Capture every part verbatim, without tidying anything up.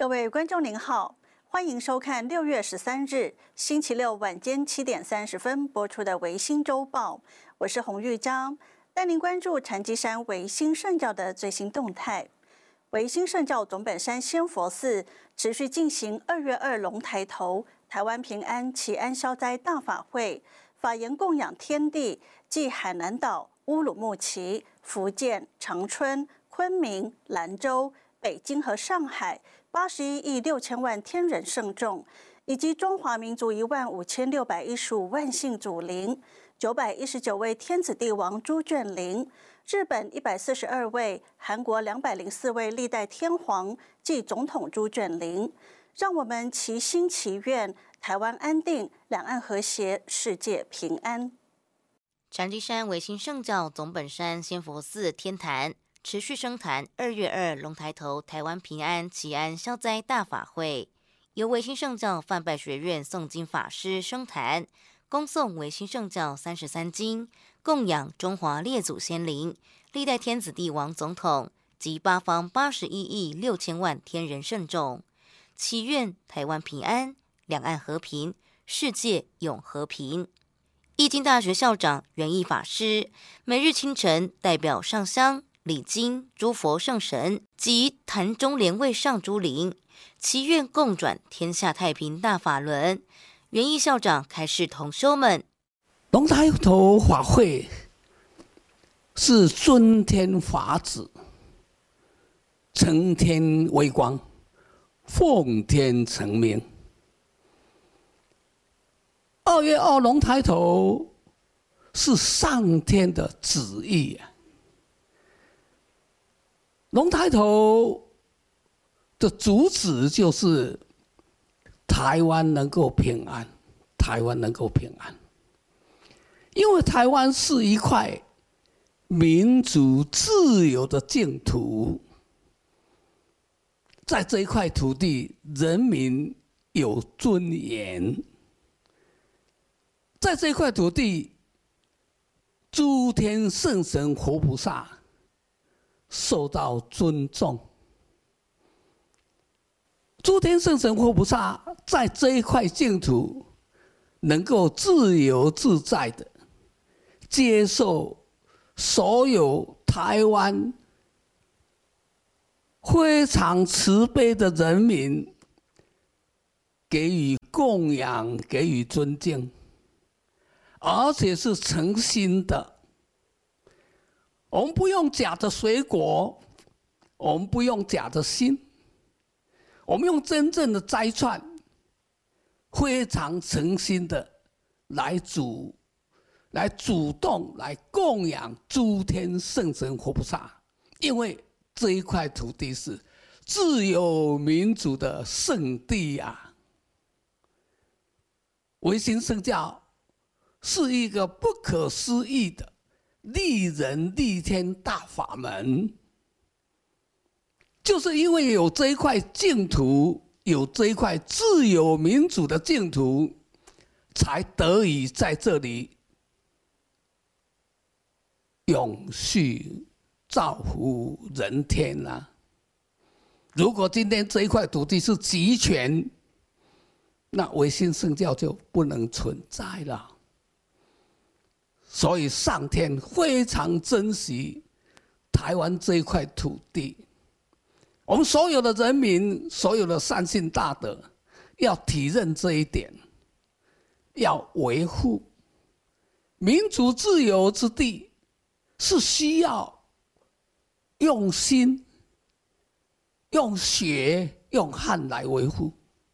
各位观众您好，欢迎收看六月十三日星期六晚间七点三十分播出的《维新周报》，我是洪玉章，带您关注禅机山维新圣教的最新动态。维新圣教总本山仙佛寺持续进行二月二龙抬头、台湾平安、祈安消灾大法会，法言供养天地，即海南岛、乌鲁木齐、福建、长春、昆明、兰州、北京和上海八十一亿六千万天人圣众，以及中华民族一万五千六百一十五万姓祖灵，九百一十九位天子帝王朱眷灵，日本一百四十二位，韩国两百零四位历代天皇暨总统朱眷灵。让我们齐心祈愿台湾安定，两岸和谐，世界平安。 禅机山维新圣教总本山仙佛寺天坛持续升坛二月二龙抬头台湾平安祈安消灾大法会，由维新圣教范拜学院诵经法师升坛，恭诵维新圣教三十三经，供养中华列祖先灵、历代天子帝王总统及八方八十一亿六千万天人圣众，祈愿台湾平安，两岸和平，世界永和平。义经大学校长圆义法师每日清晨代表上香礼经诸佛圣神及坛中莲位上诸灵，祈愿共转天下太平大法轮。圆义校长开示同修们： 龙抬头法会是尊天法旨，承天为光，奉天承命。二月二龙抬头是上天的旨意啊！龙抬头的主旨就是台湾能够平安，台湾能够平安，因为台湾是一块民主自由的净土，在这一块土地，人民有尊严，在这一块土地，诸天圣神活菩萨受到尊重。诸天圣神活菩萨在这一块净土能够自由自在的接受所有台湾非常慈悲的人民给予供养，给予尊敬，而且是诚心的。我们不用假的水果，我们不用假的心，我们用真正的摘串，非常诚心的来主来主动来供养诸天圣神活菩萨，因为这一块土地是自由民主的圣地啊！维新圣教是一个不可思议的利人利天大法门，就是因为有这一块净土，有这一块自由民主的净土，才得以在这里永续造福人天啊！如果今天这一块土地是集权，那维新圣教就不能存在了。所以上天非常珍惜台湾这一块土地，我们所有的人民，所有的善信大德要体认这一点，要维护民主自由之地，是需要用心、用血、用汗来维护，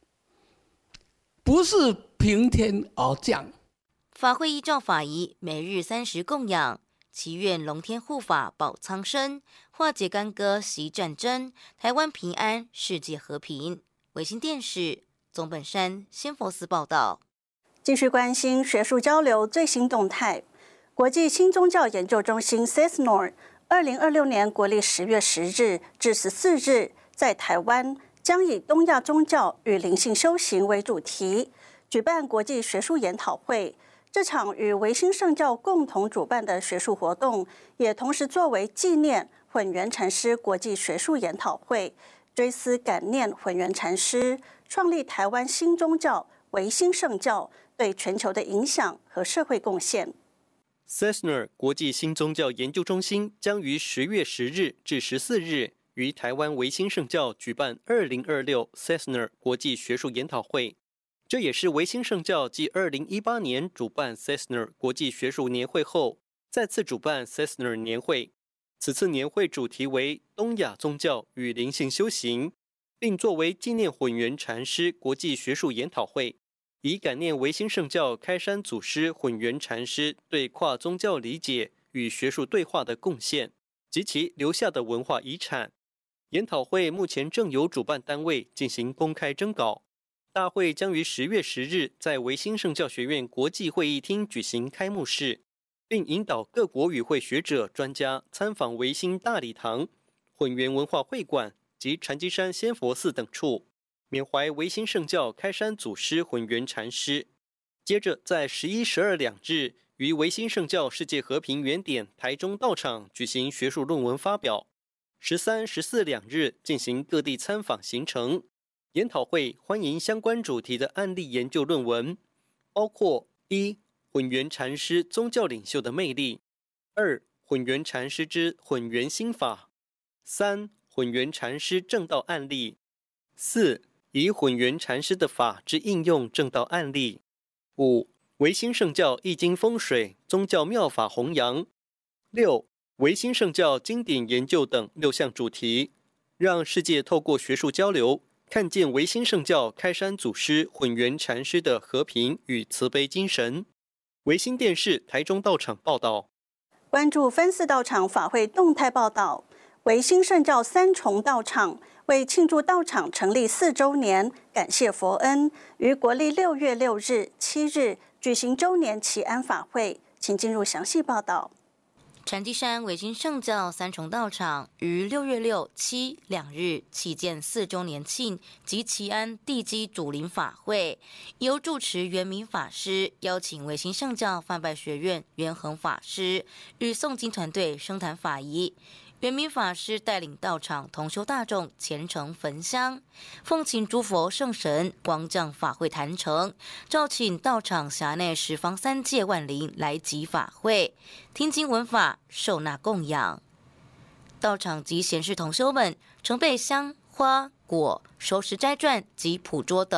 不是凭天而降。 法会依照法仪，每日三时供养，祈愿龙天护法保苍生，化解干戈息战争，台湾平安，世界和平。维新电视总本山仙佛寺报道。 继续关心学术交流最新动态。国际新宗教研究中心 C S N O R 二零二六年国历十月十日至十四日，在台湾将以东亚宗教与灵性修行为主题，举办国际学术研讨会。这场与维新圣教共同主办的学术活动，也同时作为纪念混元禅师国际学术研讨会， 追思感念混元禅师创立台湾新宗教唯心圣教对全球的影响和社会贡献。 Cessna 国际新宗教研究中心将于十月十日至十四日于台湾唯心圣教举办二零二六 Cessna 国际学术研讨会，这也是唯心圣教继二零一八年主办 Cessna 国际学术年会后，再次主办 Cessna 年会。此次年会主题为东亚宗教与灵性修行，并作为纪念混元禅师国际学术研讨会，以感念唯心圣教开山祖师混元禅师对跨宗教理解与学术对话的贡献及其留下的文化遗产。研讨会目前正由主办单位进行公开征稿，大会将于十月十日在唯心圣教学院国际会议厅举行开幕式，并引导各国与会学者专家参访唯心大礼堂、混元文化会馆及禅机山仙佛寺等处，缅怀唯心圣教开山祖师混元禅师。接着在十一、十二两日于唯心圣教世界和平原点台中道场举行学术论文发表。十三、十四两日进行各地参访行程。研讨会欢迎相关主题的案例研究论文，包括一、混元禅师宗教领袖的魅力；二、混元禅师之混元心法；三、混元禅师正道案例；四、以混元禅师的法之应用正道案例；五、唯心圣教易经风水宗教妙法弘扬；六、唯心圣教经典研究等六项主题，让世界透过学术交流，看见唯心圣教开山祖师混元禅师的和平与慈悲精神。唯心电视台中道场报道。 关注分寺道场法会动态报道，唯心圣教三重道场为庆祝道场成立四周年，感谢佛恩，于国历六月六日、七日举行周年祈安法会，请进入详细报道。 禅机山唯心圣教三重道场于六月六、七两日启建四周年庆及祈安地基主灵法会，由住持圆明法师邀请唯心圣教范拜学院圆恒法师与诵经团队升坛法仪。圆明法师带领道场同修大众虔诚焚香，奉请诸佛圣神光降法会坛城，召请道场辖内十方三界万灵来集法会，听经闻法，受纳供养。道场及贤士同修们曾备香花果、熟食斋馔及普桌等